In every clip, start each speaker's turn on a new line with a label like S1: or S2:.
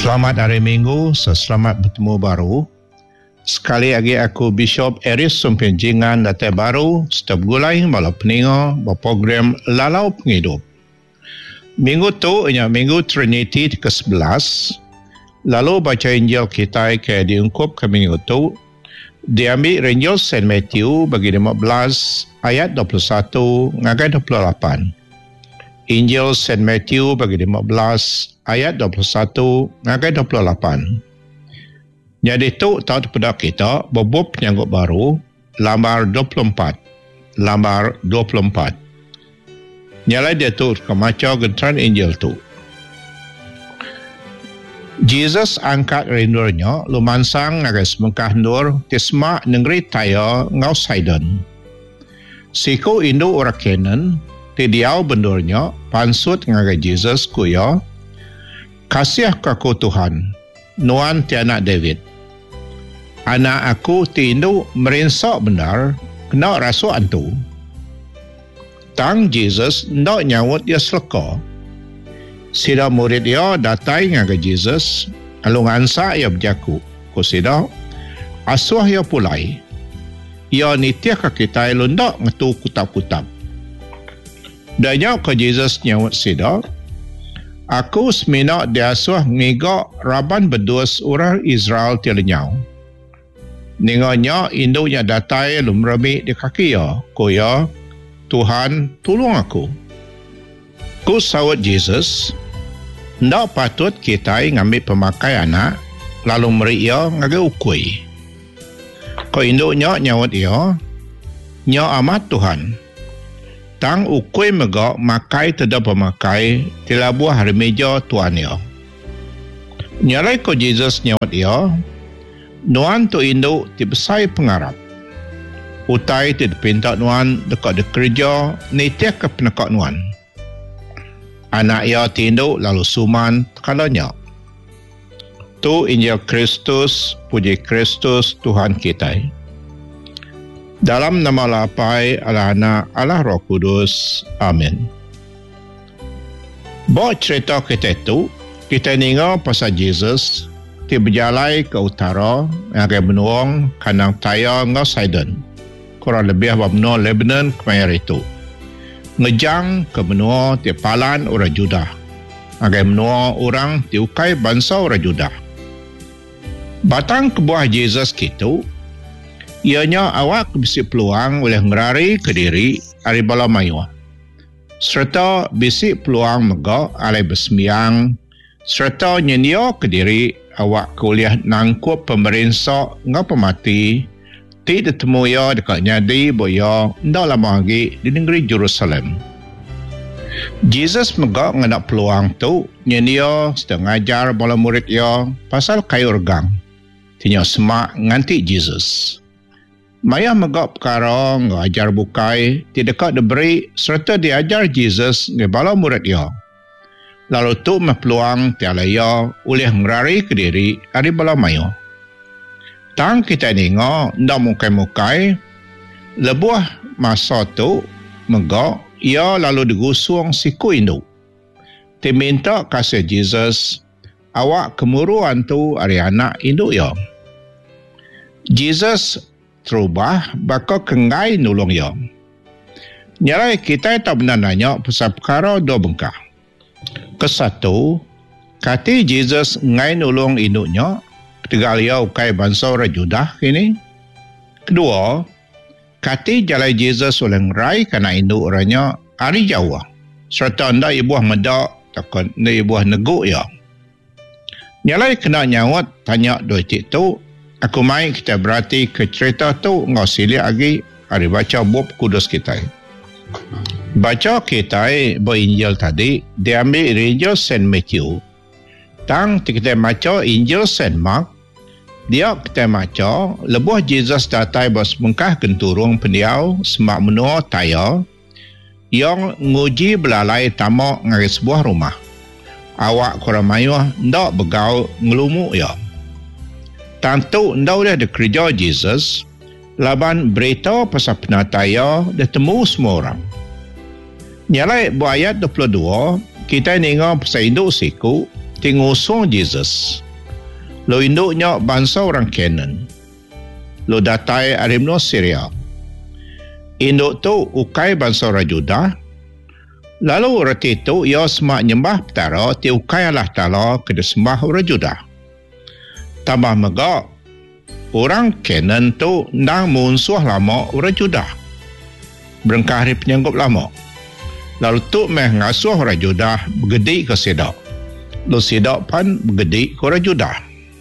S1: Selamat hari Minggu, selamat bertemu baru. Sekali lagi aku Bishop Eris Sumpenjingan datai baru setiap gulai bala peninga berprogram Lalau Penghidup. Minggu tu ialah Minggu Trinity ke-11. Lalu baca Injil kita ke diungkup ke minggu tu. Diambil Injil St. Matthew bagi 15 ayat 21 ngagai 28. Injil St. Matthew bagi 15 ayat 21 ngagai 28. Jadi tu tahu pada kita bobop penyanggut baru lambar 24. Lambar 24. Nyalai dia tu kemaca gentran Injil tu. Jesus angkat rindunya lumansang ngagai semengkah nur tisma negeri Taya ngau Sidon. Siku Indo ora Kenan tidiau bendurnya pansut ngagai Jesus kuya kasih kaku Tuhan nuan ti anak David. Anak aku ti Indo merinsak benar kena rasu antu. Tang Jesus ndak nyawut dia seleka. Sida murid dia datai ngagai Jesus alungan sa ia berjaku. Ko sida asuh ia pulai. Ia nitia ka kita lundak ngetu kutap-kutap. Danya ke Jesus nyawut sida, aku semina diasuh ngigak raban bedus orang Israel tilenyau. Ninganya indunya datai lumrami di kaki ya, ko ya, Tuhan tolong aku. Ku sawat Jesus, ndak patut kita ngambil pemakai anak, lalu meri ia ngagai ukui. Ko indunya nyawat ia, nya amat Tuhan. Tang ukui megak makai tidak pemakai tila buah hari meja tuan ia. Nyalai ko Jesus nyawat ia, nuan tu induk tibesai pengarap. Utai ti dipinta nuan dekat de kerja nitia ke penekak nuan. Anak ia ti induk lalu suman tekalanya. Tu Injil Kristus, puji Kristus Tuhan kita. Dalam nama lapai Allah Anak Allah Roh Kudus. Amin. Bawa cerita kita itu, kita dengar pasal Jesus dia berjalan ke utara ngagai benuang kandang Taya ngau Sidon. Kurang lebih benua Lebanon kemayar itu. Ngejang ke benua di palan orang Judah. Ngagai benua orang diukai bangsa orang Judah. Batang ke buah Jesus gitu, ianya awak bisi peluang oleh ngerari ke diri ari bala mayu. Serta bisi peluang megak alai besmiang serta nyendia ke diri awak kuliah nangkup pemerintah ngau pemati ti ditemu ya dekat nyadi boya ndak lama lagi di negeri Jerusalem. Jesus megak ngenak peluang tu nyendia sedang ngajar bala murid ya pasal kayu regang. Tinya semak nganti Jesus. Maya megak perkara ngajar bukai tidak dekat diberi serta diajar Jesus ngebala murid dia. Lalu tu peluang tiada ya oleh ngerari ke diri ari bala mayo. Tang kita dengar ndak mukai-mukai lebuah masa tu megak ia lalu digusung siku induk. Dia minta kasih Jesus awak kemuruan tu ari anak induk ya. Jesus terubah bakal kengai nulung ya. Nyalai kita tak benar nanya pasal perkara dua bengkah. Kesatu, kati Jesus ngai nulung induknya ketika dia ukai bangsa orang Judah kini. Kedua, kati jalai Jesus oleh ngerai kerana induk orangnya hari Jawa. Serta anda ibuah medak takut anda ibuah neguk ya. Nyalai kena nyawat tanya dua cik tu. Aku main kita berarti ke cerita tu ngau silik lagi hari baca bab kudus kita. Baca kita Injil tadi diambil Injil St. Matthew. Tang kita baca Injil St. Mark. Dia kita baca lebuh Jesus datai bos mengkah genturung pendiau semak menua Taya yang nguji belalai tamak ngari sebuah rumah. Awak korang mayuh ndak begau ngelumuk ya. Tentu ndak dah kerja Jesus laban berita pasal penataya dah temu semua orang. Nyalai buat ayat 22 kita dengar pasal induk siku tingusong Jesus. Lo induknya bangsa orang Canaan. Lo datai arimno Syria. Induk tu ukai bangsa orang Judah. Lalu reti tu ia semak nyembah petara ti ukai Allah Ta'ala kena sembah orang Judah. Tambah megak, orang Canaan tu nang munsuh lama orang Judah. Berengkah hari penyanggup lama. Lalu tu meh ngasuh orang Judah bergedi ke Sidak. Lo Sidak pan bergedi ke orang Judah.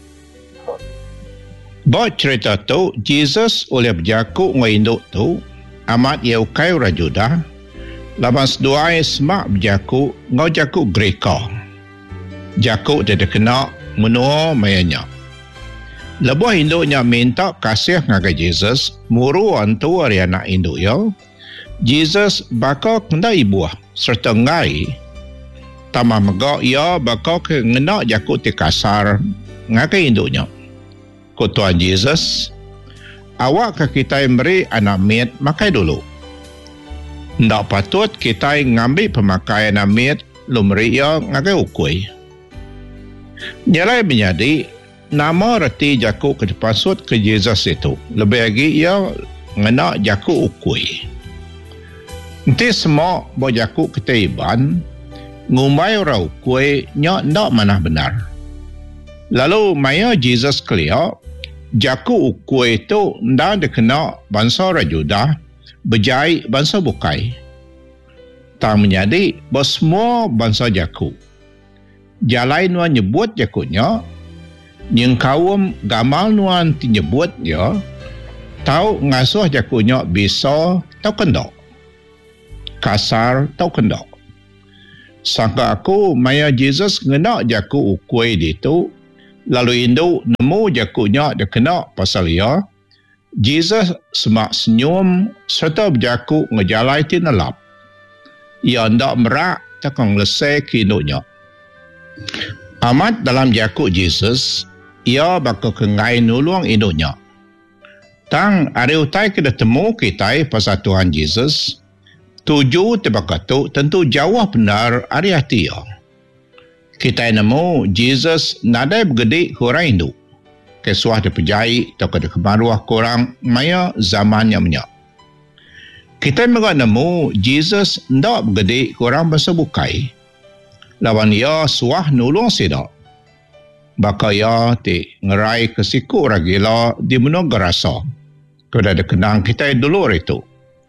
S1: Buat cerita tu, Jesus oleh berjaku dengan induk tu, amat ia ukai orang Judah. Laban seduai semak berjaku ngau jaku Greka. Jaku dia kena menua mayanya. Lebuh induknya minta kasih ngagai Jesus, muru antu hari anak induk ya. Jesus bakal kena ibuah serta ngai. Tamah megak ia bakal kena jaku ti kasar ngagai induknya. Ko Tuhan Jesus, awak ke kita beri anak mit makai dulu. Ndak patut kita ngambil pemakaian anak mit lumri ia ngagai ukui. Nyalai menjadi nama reti jaku ke depan sud ke Jesus itu. Lebih lagi ia ngena jaku ukui. Nanti semua bawa jaku kita iban ngumbai orang ukui nyak ndak mana benar. Lalu maya Jesus clear jaku ukui itu ndak dikena bangsa orang Judah berjai bangsa bukai. Tak menjadi bos semua bangsa jaku. Jalai nuan nyebut jakunya, yang kaum gamal nuan nyebut dia, tahu ngasuh jakunya bisa tau kendok. Kasar tau kendok. Sangka aku maya Jesus ngena jaku ukui itu, lalu induk nemu jakunya dia kena pasal ia, Jesus semak senyum serta berjaku ngejalai tinelap. Ia hendak merak takang lesai kinuknya. Amat dalam jaku Jesus, ia bakal kengai nulung induknya. Tang hari utai kita temu kita pasal Tuhan Jesus, tuju tebakatu tentu jauh benar hari hati ia. Kita nemu Jesus nadai bergedi kurang induk. Kesuah dipejai atau ke kemaruah korang maya zaman yang menyak. Kita mereka nemu Jesus ndak bergedi korang bangsa bukai. Lawan ia suah nulung sidak. Baka ia ti ngerai kesiku orang gila di menung gerasa. Kada ada kenang kita dulu itu.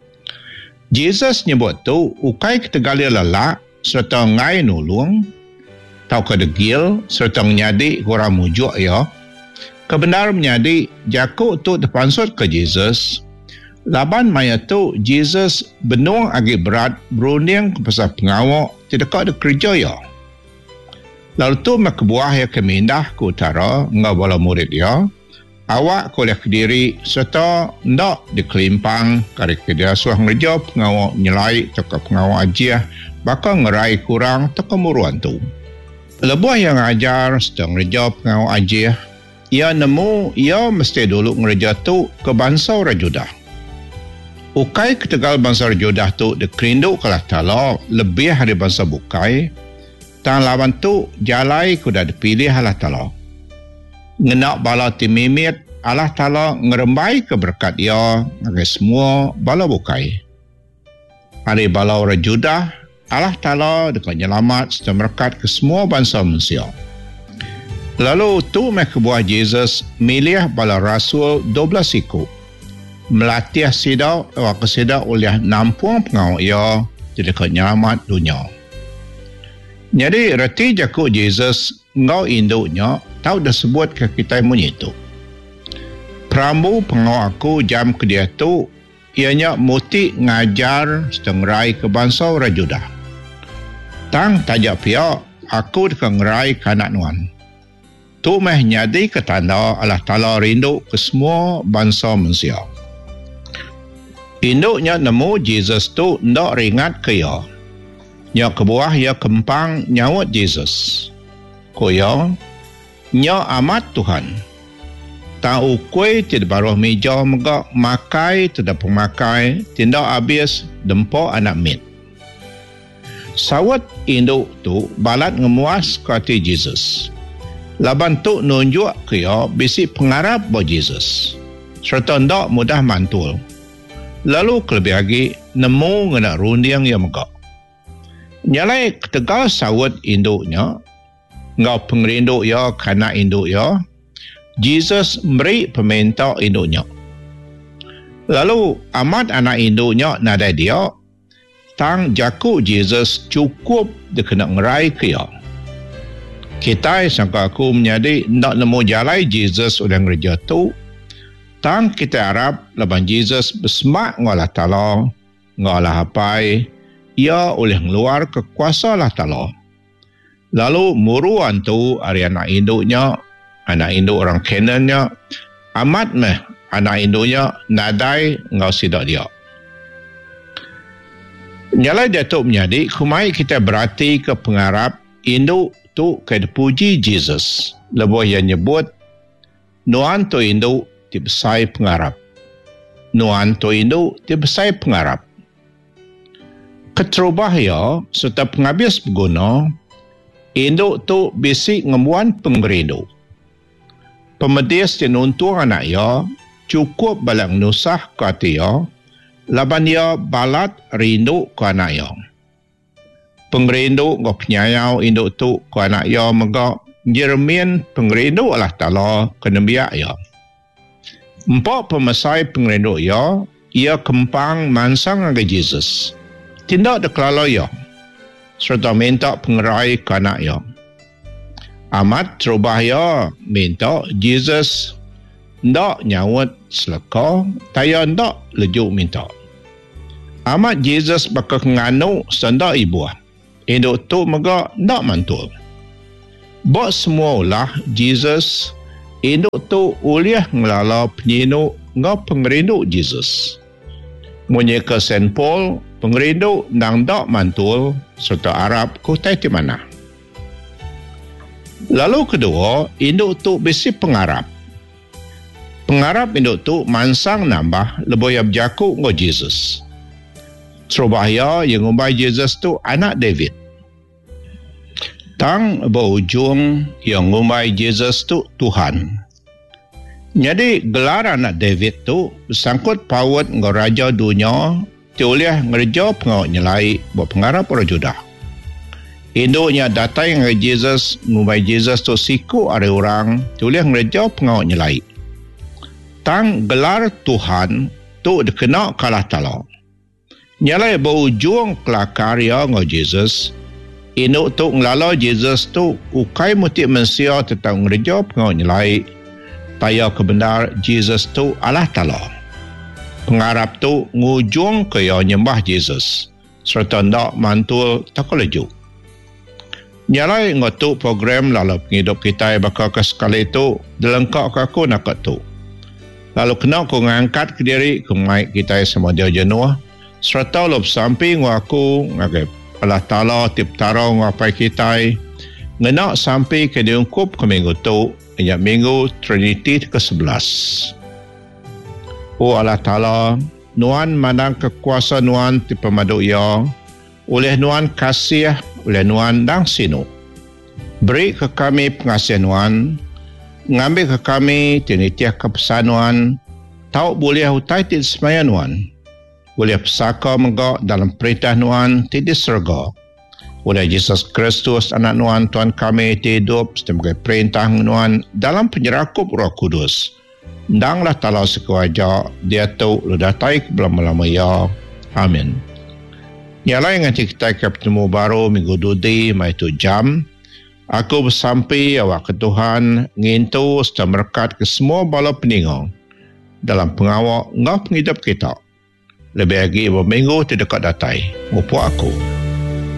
S1: Jesus nyebut tu ukai ketegali lelak serta ngai nulung tau kada gil serta nyadi korang mujuk ia. Kebenar menjadi jaku tu terpansut ke Jesus. Laban maya tu Jesus benung agak berat berunding ke pasal pengawak tidak ada kerja ya. Lalu tu kebuah yang kemindah ke utara ngau bala murid ya. Awak kuliah ke diri serta ndak dikelimpang kari dia suah ngerja pengawak nyelai atau pengawak ajiah bakal ngerai kurang atau kemuruan tu. Lebuah yang ajar sedang ngerja pengawak ajiah, ia nemu ia mesti dulu ngereja tu ke bangsa orang Judah. Ukai ketegal bangsa orang Judah tu dikerinduk ke Allah Ta'ala lebih dari bangsa bukai. Tang lawan tu jalai kuda dipilih Allah Ta'ala. Ngenak bala timimit Allah Ta'ala ngerembai keberkat ia agar semua bala bukai. Hari bala orang Judah Allah Ta'ala dengan nyelamat serta berkat ke semua bangsa manusia. Lalu tu mereka buah Jesus milih bala rasul 12 siku. Melatih sidak waktu sidak oleh nampung pengawal ia jadi kenyelamat dunia. Jadi reti jaku Jesus ngau induknya tahu dah sebut ke kita menyitu. Perambu pengawal aku jam ke dia tu ianya muti ngajar setengrai ke bangsa orang Judah. Tang tajak pihak aku dekengerai kanak nuan. Tu meh nyadi ketanda Allah Ta'ala rindu ke semua bangsa manusia. Induknya nemu Jesus tu ndak ringat ke ia. Nya kebuah ia kempang nyawat Jesus. Ko ia, nya amat Tuhan. Tahu kue tidak baruh meja megak makai tidak pemakai tindak habis dempok anak mit. Sawat induk tu balat ngemuas ke hati Jesus. Laban tu nunjuk kaya bisi pengarap buat Jesus. Serta ndak mudah mantul. Lalu kelebih lagi nemu ngena rundiang yang megak. Nyalai ketegal sawat induknya, ngau pengerinduk ya kanak induk ya, Jesus beri peminta induknya. Lalu amat anak induknya nada dia, tang jaku Jesus cukup dia kena ngerai kaya. Kita sangka aku menyadi nak nemu jalai Jesus udah ngerja tu, tang kita harap laban Jesus bersemak ngolah tala, ngolah hapai, ia oleh ngeluar kekuasa Allah Ta'ala. Lalu muruan tu hari anak induknya, anak induk orang Kanannya, amat meh anak induknya nadai ngau sidak dia. Nyala jatuh menjadi, kumai kita berarti ke pengarap induk tu ke puji Jesus. Lebih yang nyebut, nuan tu induk dibesai pengarap. Nuan tu induk dibesai pengarap. Keterubah ya, serta penghabis berguna, induk tu bisi ngemuan pengerinduk. Pemedis dinuntung anak ya, cukup balang nusah ke hati ya, laban ya balat rindu ke anak ya. Pengerinduk ke penyayau induk tu ke anak ya megak jermin pengerinduk Allah Ta'ala ke nembiak ya. Empat pemesai pengerinduk ya, ia kempang mansang ke Jesus. Tindak deklalo ya, serta minta pengerai ke anak ya. Amat terubah ya, minta Jesus ndak nyawat seleka, taya ndak lejuk minta. Amat Jesus bakal nganu sendak ibu. Induk tu megak ndak mantul. Buat semua ulah Jesus, induk tu uliah ngelala penyinuk ngau pengerinduk Jesus. Munyeka St. Paul, pengerinduk nang dak mantul serta Arab kutai di mana. Lalu kedua, induk tu bisi pengarap. Pengarap induk tu mansang nambah lebih berjaku ngau Jesus. Terubahya yang ngumbai Jesus tu anak David. Tang berujung yang ngumbai Jesus tu Tuhan. Jadi gelar anak David tu bersangkut paut ngau raja dunia tiuliah ngerja pengawak nyelai buat pengarap orang Judah. Induknya datang dengan Jesus, ngumbai Jesus tu siku ada orang tiuliah ngerja pengawak nyelai. Tang gelar Tuhan tu dikena kalah Ta'ala. Nyalai berujung kelakarya ngau Jesus, induk tu ngelala Jesus tu ukai mutik mensia tentang ngerja pengawak nyelai, taya kebenar Jesus tu Allah Ta'ala. Pengarap tu ngujung kaya nyembah Jesus, serta ndak mantul tak lejuk. Nyalai ngotu program lalu penghidup kita bakal ke sekali tu, dilengkap ke aku nak tu. Lalu kena aku ngangkat ke diri, kemai kita semua dia jenuh, serta lop samping aku, ngagai Allah Ta'ala tip tarong ngapai kita, ngenak sampai ke diungkup ke minggu tu, hingga minggu Trinity ke-11. Oh Allah Ta'ala, nuan mandang kekuasaan nuan di pemadu ia, oleh nuan kasih, oleh nuan dang sinu. Beri ke kami pengasihan nuan, ngambil ke kami tinitiah kepesan nuan, tau boleh hutai di semaya nuan, boleh pesaka megak dalam perintah nuan di surga. Oleh Yesus Kristus anak nuan Tuhan kami hidup sebagai perintah nuan dalam penyerakup Roh Kudus. Ndanglah Ta'ala sekuaja dia tu ludatai belum-lama ya. Amin. Yalah yang kita bertemu baru minggu dudi mai tu jam. Aku bersampai awak ke Tuhan ngintu serta merkat ke semua bala peninggal dalam pengawak ngau penghidup kita. Lebih lagi berminggu terdekat datai. Mupu aku.